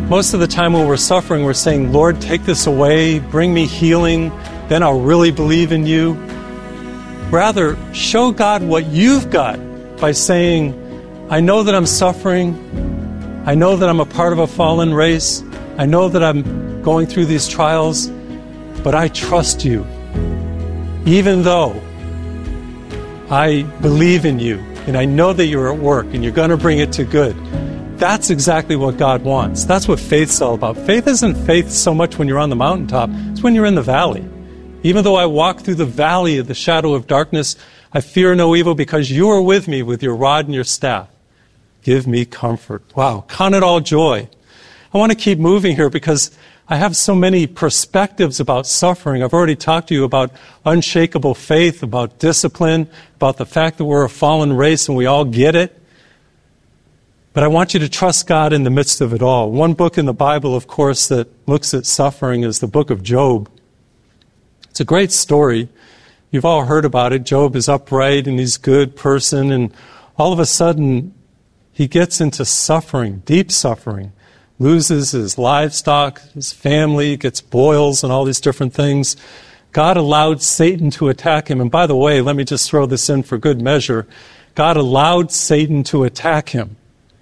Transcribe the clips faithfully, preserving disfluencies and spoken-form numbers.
Most of the time when we're suffering, we're saying, Lord, take this away, bring me healing, then I'll really believe in you. Rather, show God what you've got by saying, I know that I'm suffering. I know that I'm a part of a fallen race. I know that I'm going through these trials, but I trust you. Even though I believe in you, and I know that you're at work, and you're going to bring it to good. That's exactly what God wants. That's what faith's all about. Faith isn't faith so much when you're on the mountaintop. It's when you're in the valley. Even though I walk through the valley of the shadow of darkness, I fear no evil because you are with me with your rod and your staff. Give me comfort. Wow, count it all joy. I want to keep moving here because I have so many perspectives about suffering. I've already talked to you about unshakable faith, about discipline, about the fact that we're a fallen race and we all get it. But I want you to trust God in the midst of it all. One book in the Bible, of course, that looks at suffering is the book of Job. It's a great story. You've all heard about it. Job is upright and he's a good person, and all of a sudden he gets into suffering, deep suffering, loses his livestock, his family, gets boils and all these different things. God allowed Satan to attack him. And by the way, let me just throw this in for good measure. God allowed Satan to attack him.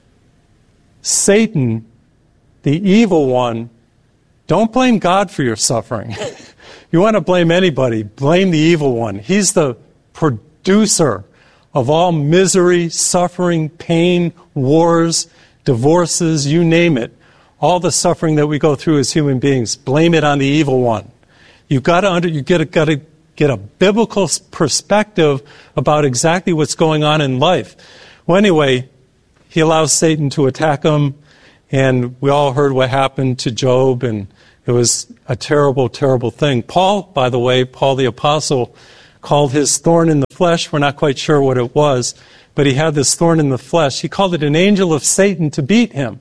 Satan, the evil one, don't blame God for your suffering. You want to blame anybody, blame the evil one. He's the producer of all misery, suffering, pain, wars, divorces, you name it. All the suffering that we go through as human beings, blame it on the evil one. You've got to under, you get got to get a biblical perspective about exactly what's going on in life. Well, anyway, he allows Satan to attack him, and we all heard what happened to Job, and it was a terrible, terrible thing. Paul, by the way, Paul the Apostle, called his thorn in the flesh, we're not quite sure what it was, but he had this thorn in the flesh. He called it an angel of Satan to beat him.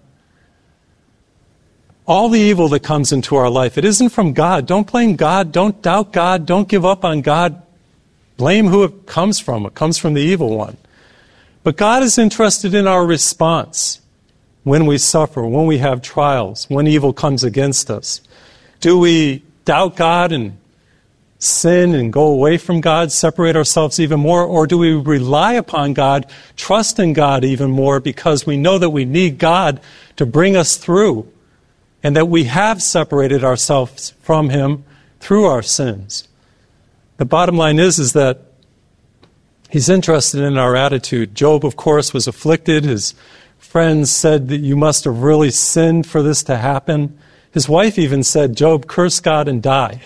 All the evil that comes into our life, it isn't from God. Don't blame God. Don't doubt God. Don't give up on God. Blame who it comes from. It comes from the evil one. But God is interested in our response when we suffer, when we have trials, when evil comes against us. Do we doubt God and sin and go away from God, separate ourselves even more, or do we rely upon God, trust in God even more because we know that we need God to bring us through and that we have separated ourselves from Him through our sins? The bottom line is, is that He's interested in our attitude. Job, of course, was afflicted. His friends said that you must have really sinned for this to happen. His wife even said, Job, curse God and die.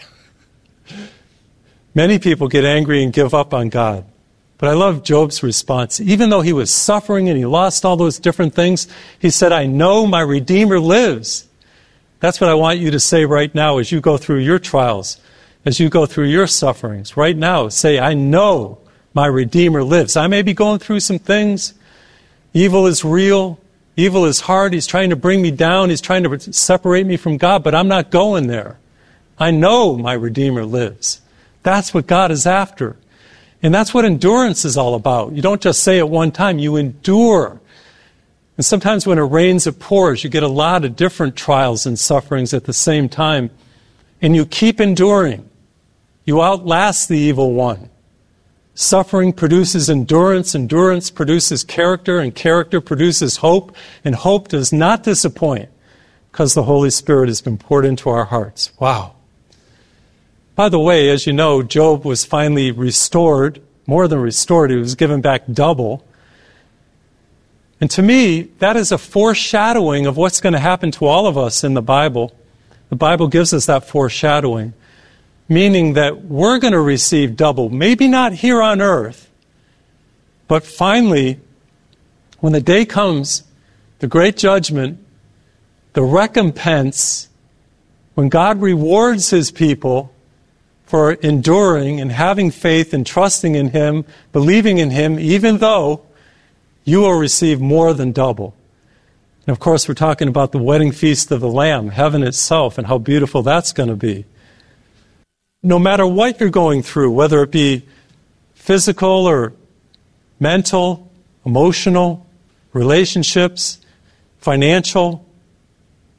Many people get angry and give up on God. But I love Job's response. Even though he was suffering and he lost all those different things, he said, I know my Redeemer lives. That's what I want you to say right now as you go through your trials, as you go through your sufferings. Right now, say, I know my Redeemer lives. I may be going through some things. Evil is real. Evil is hard. He's trying to bring me down. He's trying to separate me from God, but I'm not going there. I know my Redeemer lives. That's what God is after. And that's what endurance is all about. You don't just say it one time. You endure. And sometimes when it rains, it pours. You get a lot of different trials and sufferings at the same time. And you keep enduring. You outlast the evil one. Suffering produces endurance, endurance produces character, and character produces hope, and hope does not disappoint because the Holy Spirit has been poured into our hearts. Wow. By the way, as you know, Job was finally restored, more than restored, he was given back double. And to me, that is a foreshadowing of what's going to happen to all of us in the Bible. The Bible gives us that foreshadowing. Meaning that we're going to receive double, maybe not here on earth, but finally, when the day comes, the great judgment, the recompense, when God rewards His people for enduring and having faith and trusting in Him, believing in Him, even though you will receive more than double. And of course, we're talking about the wedding feast of the Lamb, heaven itself, and how beautiful that's going to be. No matter what you're going through, whether it be physical or mental, emotional, relationships, financial,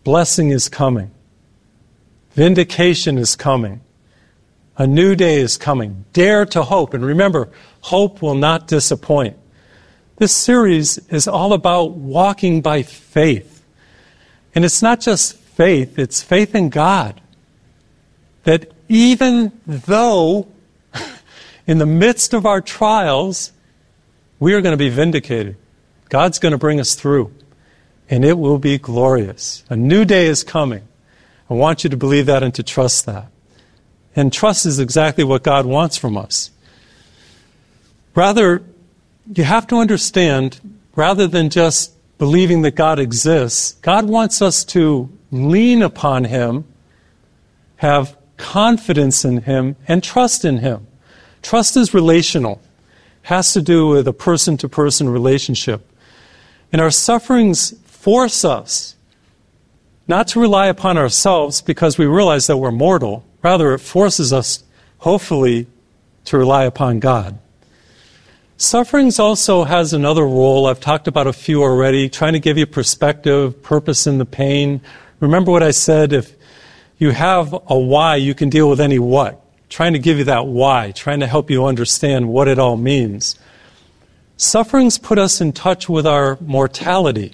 blessing is coming. Vindication is coming. A new day is coming. Dare to hope. And remember, hope will not disappoint. This series is all about walking by faith. And it's not just faith, it's faith in God. That even though in the midst of our trials, we are going to be vindicated. God's going to bring us through. And it will be glorious. A new day is coming. I want you to believe that and to trust that. And trust is exactly what God wants from us. Rather, you have to understand, rather than just believing that God exists, God wants us to lean upon Him, have confidence in Him, and trust in Him. Trust is relational. Has to do with a person-to-person relationship. And our sufferings force us not to rely upon ourselves because we realize that we're mortal. Rather, it forces us, hopefully, to rely upon God. Sufferings also has another role. I've talked about a few already, trying to give you perspective, purpose in the pain. Remember what I said, if you have a why, you can deal with any what. Trying to give you that why, trying to help you understand what it all means. Sufferings put us in touch with our mortality.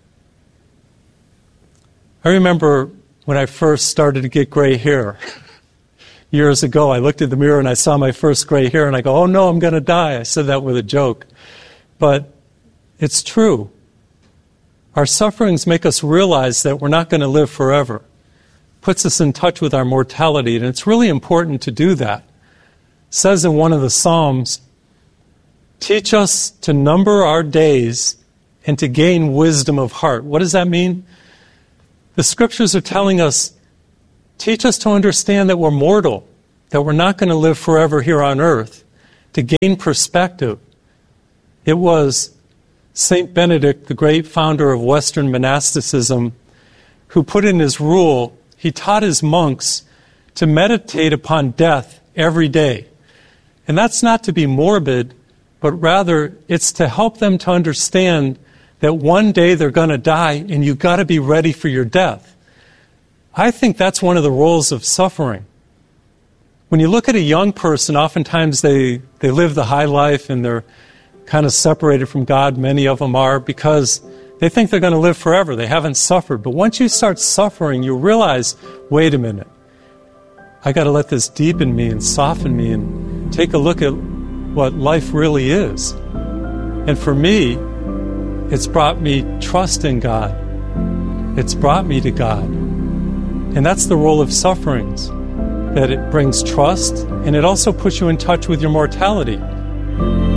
I remember when I first started to get gray hair. Years ago, I looked at the mirror and I saw my first gray hair and I go, oh no, I'm going to die. I said that with a joke. But it's true. Our sufferings make us realize that we're not going to live forever. Puts us in touch with our mortality, and it's really important to do that. It says in one of the Psalms, teach us to number our days and to gain wisdom of heart. What does that mean? The scriptures are telling us, teach us to understand that we're mortal, that we're not going to live forever here on earth, to gain perspective. It was Saint Benedict, the great founder of Western monasticism, who put in his rule, he taught his monks to meditate upon death every day. And that's not to be morbid, but rather it's to help them to understand that one day they're going to die and you've got to be ready for your death. I think that's one of the roles of suffering. When you look at a young person, oftentimes they, they live the high life and they're kind of separated from God. Many of them are because they think they're going to live forever. They haven't suffered. But once you start suffering, you realize, wait a minute. I got to let this deepen me and soften me and take a look at what life really is. And for me, it's brought me trust in God. It's brought me to God. And that's the role of sufferings, that it brings trust and it also puts you in touch with your mortality.